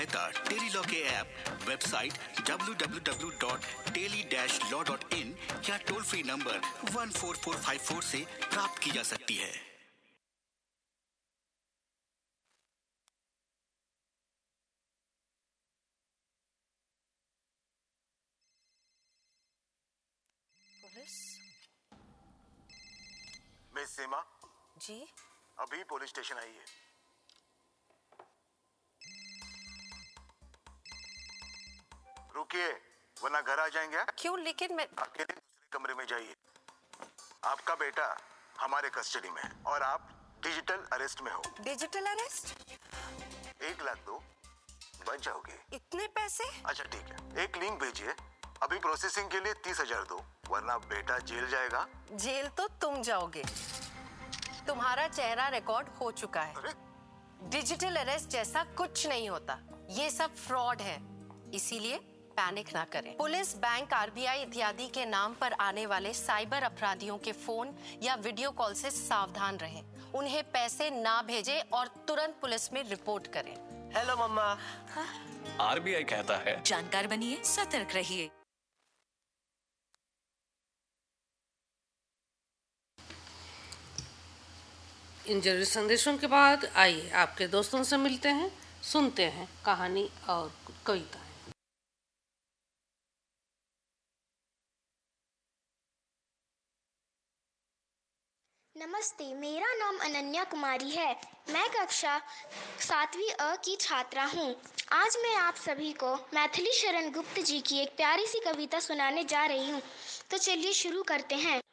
Tele-Law के app, website www.teli-law.in या toll free number 14454 से प्राप्त की जा सकती है। मिस सीमा जी, अभी पुलिस स्टेशन आई है। रुकिए वरना घर आ जाएंगे। क्यों? लेकिन मैं अकेले दूसरे कमरे में जाइए। आपका बेटा हमारे कस्टडी में है और आप डिजिटल अरेस्ट में हो। Digital arrest? 1 लाख दो, बच जाओगे। इतने पैसे? अच्छा ठीक है, एक लिंक भेजिए। अभी प्रोसेसिंग के लिए 30,000 दो, वरना बेटा जेल जाएगा। जेल तो तुम जाओगे। तुम्हारा चेहरा रिकॉर्ड हो चुका है। अरे डिजिटल अरेस्ट जैसा कुछ नहीं होता, ये सब फ्रॉड है। इसीलिए पैनिक ना करें। पुलिस, बैंक, आरबीआई इत्यादि के नाम पर आने वाले साइबर अपराधियों के फोन या वीडियो कॉल से सावधान रहें। उन्हें पैसे ना भेजें और तुरंत पुलिस में रिपोर्ट करें। हेलो मम्मा। आरबीआई कहता है, जानकार बनिए, सतर्क रहिए। इन जरूरी संदेशों के बाद आइए आपके दोस्तों से मिलते हैं, सुनते हैं कहानी और कविताएं। नमस्ते, मेरा नाम अनन्या कुमारी है। मैं कक्षा 7वीं अ की छात्रा हूँ। आज मैं आप सभी को मैथिली शरण गुप्त जी की एक प्यारी सी कविता सुनाने जा रही हूँ। तो चलिए शुरू करते हैं।